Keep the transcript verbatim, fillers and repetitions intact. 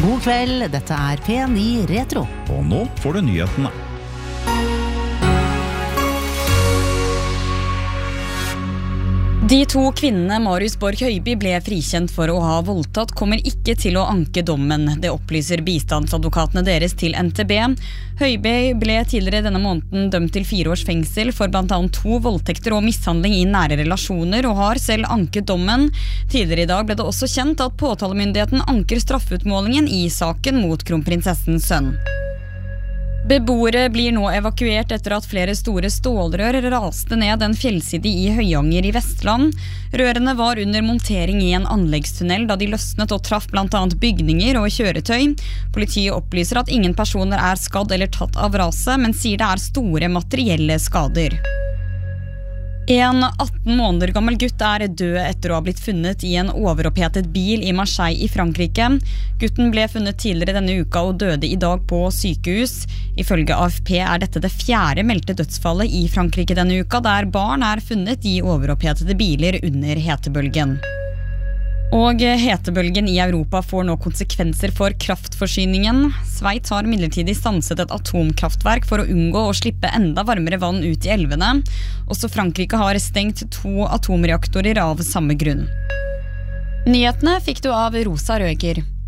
God kveld, dette er P ni Retro. Og nå får du nyhetene. De to kvinnene Marius Borg Høiby ble frikjent for å ha voldtatt kommer ikke til å anke dommen. Det opplyser bistandsadvokatene deres til N T B. Høiby ble tidligere denne måneden dømt til fire års fengsel for blant annet to voldtekter og mishandling i nære relasjoner, og har selv anket dommen. Tidligere i dag ble det også kjent at påtalemyndigheten anker straffutmålingen i saken mot kronprinsessens sønn. Beboere blir nå evakuert etter at flere store stålrør raste ned en fjellside i Høyanger i Vestland. Rørene var under montering i en anleggstunnel da de løsnet og traff blant annet bygninger og kjøretøy. Politiet opplyser at ingen personer er skadd eller tatt av raset, men sier det er store materielle skader. En atten måneder gammel gutt er død etter å ha blitt funnet i en overopphetet bil i Marseille i Frankrike. Gutten ble funnet tidligere denne uka og døde i dag på sykehus. Ifølge A F P er dette det fjerde meldte dødsfallet i Frankrike denne uka, der barn er funnet i overopphetede biler under hetebølgen. Og hetebølgen i Europa får nå konsekvenser for kraftforsyningen. Sveits har midlertidig stanset et atomkraftverk for å unngå å slippe enda varmere vann ut i elvene. Også Frankrike har stengt to atomreaktorer av samme grunn. Nyhetene fikk du av Rosa Røger.